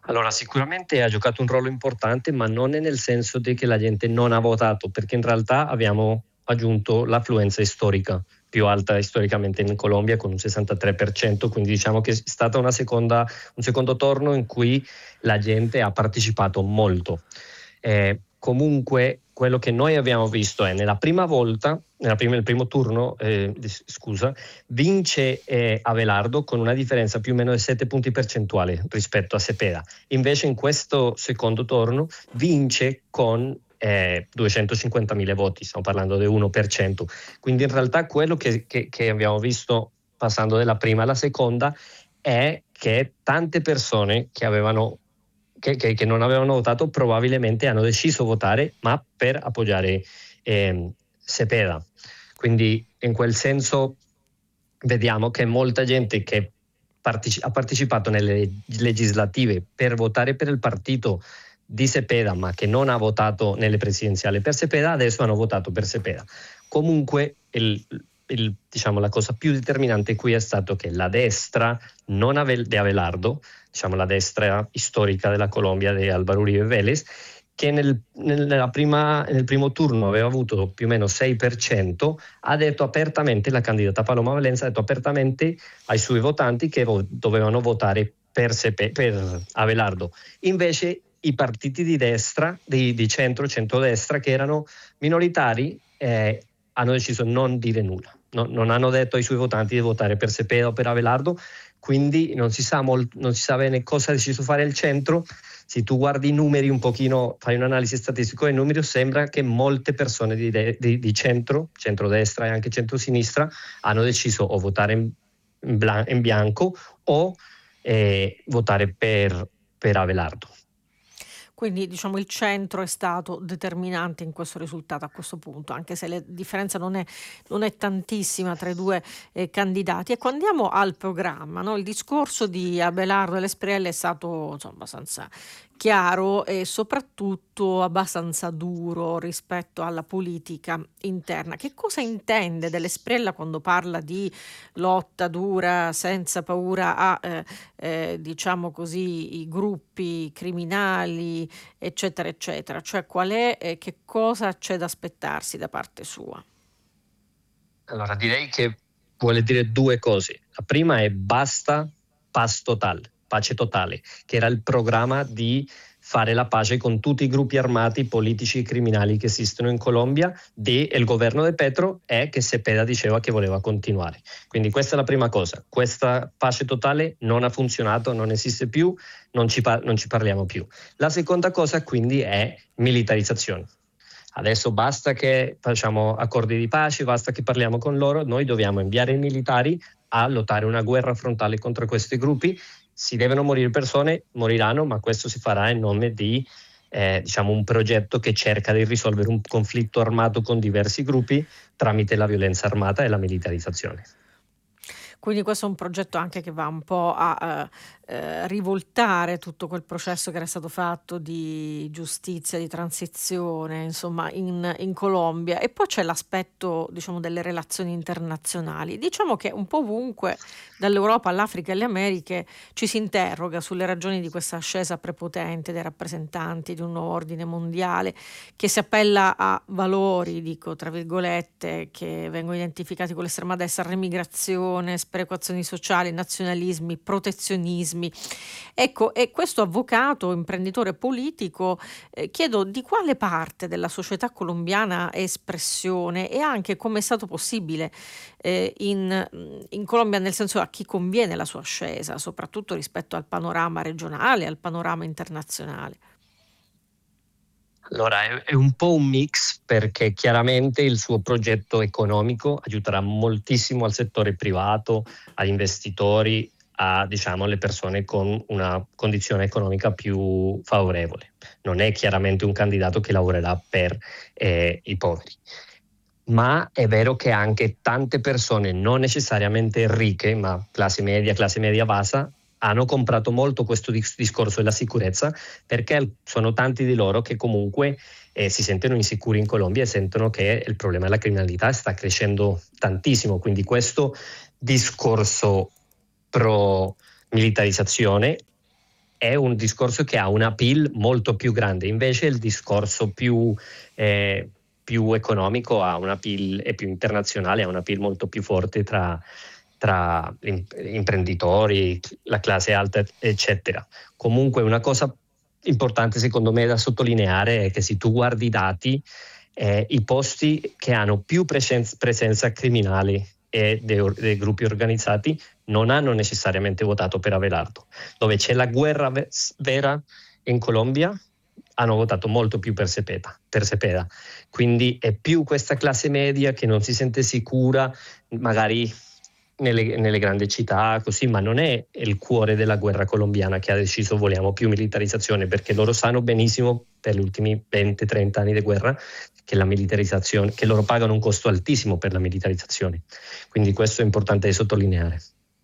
Allora, sicuramente ha giocato un ruolo importante, ma non è nel senso di che la gente non ha votato, perché in realtà abbiamo aggiunto l'affluenza storica più alta storicamente in Colombia con un 63%, quindi diciamo che è stata un secondo turno in cui la gente ha partecipato molto. Comunque quello che noi abbiamo visto è nella prima volta, nel primo turno, vince Abelardo con una differenza più o meno di 7 punti percentuali rispetto a Cepeda. Invece in questo secondo turno vince con 250.000 voti, stiamo parlando del 1%. Quindi in realtà quello che abbiamo visto passando dalla prima alla seconda è che tante persone che non avevano votato probabilmente hanno deciso votare, ma per appoggiare Cepeda. Quindi in quel senso vediamo che molta gente che ha partecipato nelle legislative per votare per il partito di Cepeda, ma che non ha votato nelle presidenziali per Cepeda, adesso hanno votato per Cepeda. Comunque diciamo, la cosa più determinante qui è stato che la destra non di Abelardo, diciamo la destra storica della Colombia di Álvaro Uribe Vélez, che nel primo turno aveva avuto più o meno 6%, ha detto apertamente, la candidata Paloma Valenza ha detto apertamente ai suoi votanti che dovevano votare per Abelardo. Invece i partiti di destra, di centrodestra, che erano minoritari, hanno deciso non dire nulla. Non hanno detto ai suoi votanti di votare per Cepeda o per Abelardo, quindi non si sa bene cosa ha deciso fare il centro. Se tu guardi i numeri un pochino, fai un'analisi statistica dei numeri, sembra che molte persone di centrodestra e anche centrosinistra hanno deciso o votare in bianco o votare per Abelardo. Quindi diciamo il centro è stato determinante in questo risultato a questo punto, anche se la differenza non è tantissima tra i due candidati. Ecco, andiamo al programma, no? Il discorso di Abelardo e L'espriella è stato abbastanza chiaro e soprattutto abbastanza duro rispetto alla politica interna. Che cosa intende dell'Espriella quando parla di lotta dura, senza paura a diciamo così, i gruppi criminali, eccetera, eccetera? Cioè qual è, che cosa c'è da aspettarsi da parte sua? Allora, direi che vuole dire due cose. La prima è basta pace totale, che era il programma di fare la pace con tutti i gruppi armati, politici e criminali che esistono in Colombia, il governo di Petro, e che Cepeda diceva che voleva continuare. Quindi questa è la prima cosa. Questa pace totale non ha funzionato, non esiste più, non ci parliamo più. La seconda cosa quindi è militarizzazione. Adesso basta che facciamo accordi di pace, basta che parliamo con loro, noi dobbiamo inviare i militari a lottare una guerra frontale contro questi gruppi. Si devono morire persone, moriranno, ma questo si farà in nome di diciamo un progetto che cerca di risolvere un conflitto armato con diversi gruppi tramite la violenza armata e la militarizzazione. Quindi questo è un progetto anche che va un po' a rivoltare tutto quel processo che era stato fatto di giustizia, di transizione, insomma, in Colombia. E poi c'è l'aspetto, diciamo, delle relazioni internazionali. Diciamo che un po' ovunque, dall'Europa all'Africa e alle Americhe, ci si interroga sulle ragioni di questa ascesa prepotente dei rappresentanti di un nuovo ordine mondiale che si appella a valori, dico tra virgolette, che vengono identificati con l'estrema destra: remigrazione, sperequazioni sociali, nazionalismi, protezionismi. Ecco, e questo avvocato, imprenditore politico, chiedo di quale parte della società colombiana è espressione e anche come è stato possibile in Colombia, nel senso a chi conviene la sua ascesa, soprattutto rispetto al panorama regionale, al panorama internazionale. Allora, è un po' un mix perché chiaramente il suo progetto economico aiuterà moltissimo al settore privato, agli investitori, a diciamo alle persone con una condizione economica più favorevole. Non è chiaramente un candidato che lavorerà per i poveri. Ma è vero che anche tante persone non necessariamente ricche, ma classe media bassa, hanno comprato molto questo discorso della sicurezza perché sono tanti di loro che comunque si sentono insicuri in Colombia e sentono che il problema della criminalità sta crescendo tantissimo. Quindi questo discorso pro militarizzazione è un discorso che ha un appeal molto più grande, invece il discorso più economico ha un appeal, e più internazionale, ha un appeal molto più forte tra imprenditori, la classe alta, eccetera. Comunque una cosa importante secondo me da sottolineare è che se tu guardi i dati, i posti che hanno più presenza criminale e dei gruppi organizzati non hanno necessariamente votato per Abelardo. Dove c'è la guerra vera in Colombia, hanno votato molto più per Cepeda. Quindi è più questa classe media che non si sente sicura, magari nelle grandi città, così, ma non è il cuore della guerra colombiana che ha deciso vogliamo più militarizzazione, perché loro sanno benissimo per gli ultimi 20-30 anni di guerra che la militarizzazione, che loro pagano un costo altissimo per la militarizzazione. Quindi questo è importante da sottolineare.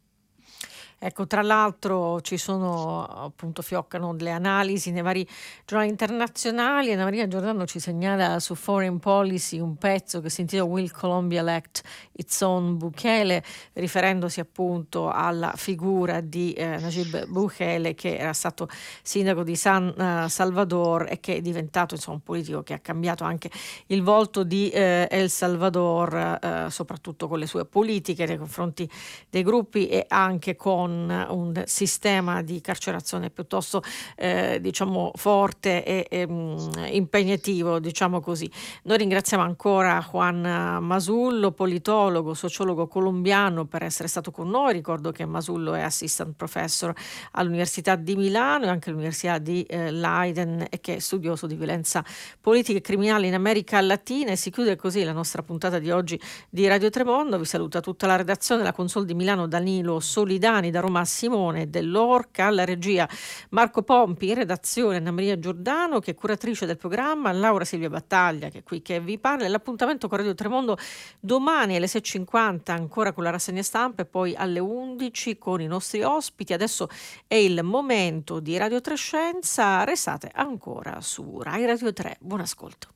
Ecco, tra l'altro ci sono, appunto, fioccano delle analisi nei vari giornali internazionali. Anna Maria Giordano ci segnala su Foreign Policy un pezzo che si intitola Will Colombia Elect Its Own Bukele, riferendosi appunto alla figura di Nayib Bukele, che era stato sindaco di San Salvador e che è diventato, insomma, un politico che ha cambiato anche il volto di El Salvador, soprattutto con le sue politiche nei confronti dei gruppi e anche con un sistema di carcerazione piuttosto diciamo forte e impegnativo, diciamo così. Noi ringraziamo ancora Juan Masullo, politologo, sociologo colombiano, per essere stato con noi. Ricordo che Masullo è assistant professor all'Università di Milano e anche all'Università di Leiden, e che è studioso di violenza politica e criminale in America Latina. E si chiude così la nostra puntata di oggi di Radio Tremondo. Vi saluta tutta la redazione, la console di Milano Danilo Solidani, da Roma Simone Dell'Orca, alla regia Marco Pompi, in redazione Anna Maria Giordano, che è curatrice del programma, Laura Silvia Battaglia, che è qui che vi parla. L'appuntamento con Radio Tremondo domani alle 6:50 ancora con la rassegna stampa, e poi alle 11 con i nostri ospiti. Adesso è il momento di Radio Trescenza, restate ancora su Rai Radio 3. Buon ascolto.